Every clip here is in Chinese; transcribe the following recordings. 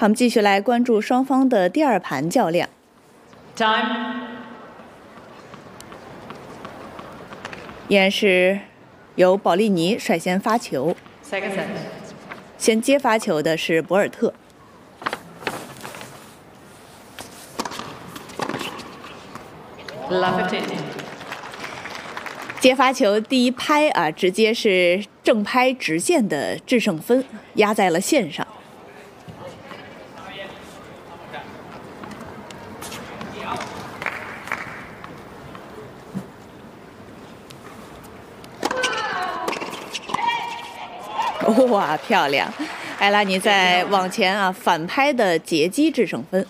好，我们继续来关注双方的第二盘较量。 Time. 依然是由保利尼率先发球， Second set. 先接发球的是博尔特。 Love 15. 接发球第一拍啊，直接是正拍直线的制胜分，压在了线上。哇，漂亮！艾拉尼在往前啊反拍的截击制胜分。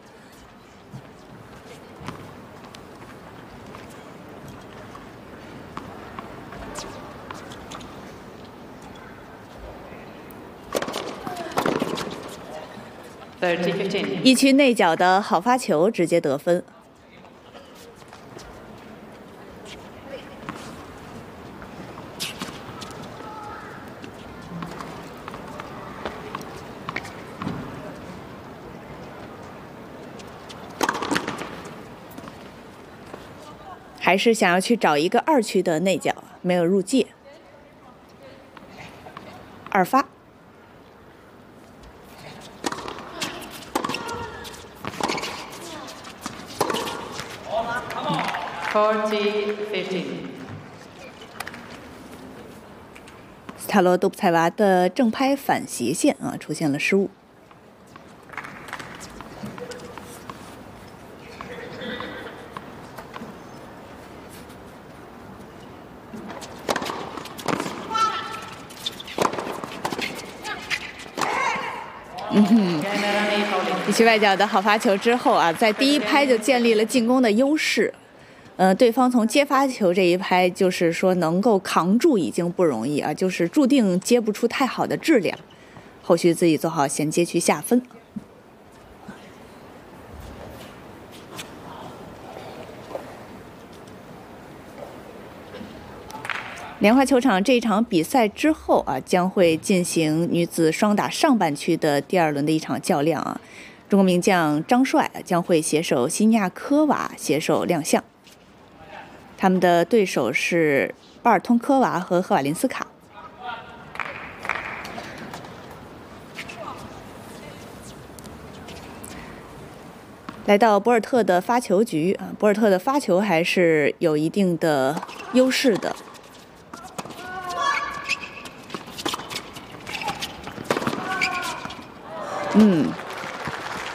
30-15. 一区内角的好发球，直接得分。还是想要去找一个二区的内角，没有入界。二发。 40-15. 斯塔罗杜普采娃的正拍反斜线啊出现了失误。一区外角的好发球之后啊，在第一拍就建立了进攻的优势。对方从接发球这一拍，就是说能够扛住已经不容易啊，就是注定接不出太好的质量。后续自己做好衔接去下分。莲花球场这一场比赛之后啊，将会进行女子双打上半区的第二轮的一场较量啊。中国名将张帅将会携手西尼亚科娃携手亮相。他们的对手是巴尔通科娃和赫瓦林斯卡。来到博尔特的发球局啊，博尔特的发球还是有一定的优势的。